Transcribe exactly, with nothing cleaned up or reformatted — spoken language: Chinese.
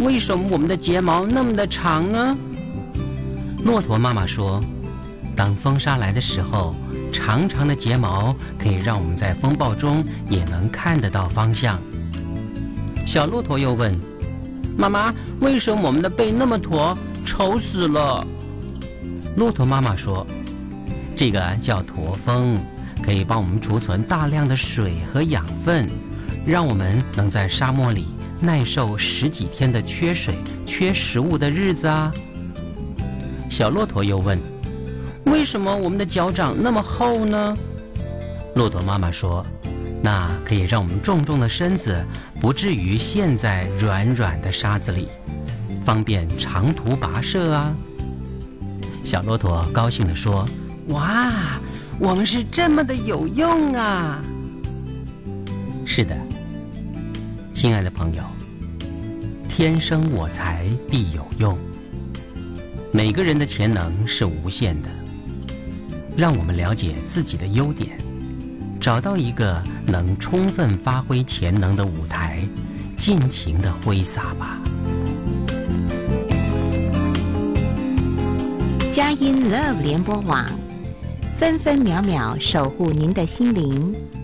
为什么我们的睫毛那么的长呢？骆驼妈妈说，当风沙来的时候，长长的睫毛可以让我们在风暴中也能看得到方向。小骆驼又问，妈妈，为什么我们的背那么驼，丑死了？骆驼妈妈说，这个叫驼峰，可以帮我们储存大量的水和养分，让我们能在沙漠里耐受十几天的缺水、缺食物的日子啊。小骆驼又问，为什么我们的脚掌那么厚呢？骆驼妈妈说，那可以让我们重重的身子不至于陷在软软的沙子里，方便长途跋涉啊。小骆驼高兴地说，哇，我们是这么的有用啊！是的，亲爱的朋友，天生我材必有用。每个人的潜能是无限的，让我们了解自己的优点，找到一个能充分发挥潜能的舞台，尽情地挥洒吧。 佳音 Love 联播网，分分秒秒守护您的心灵。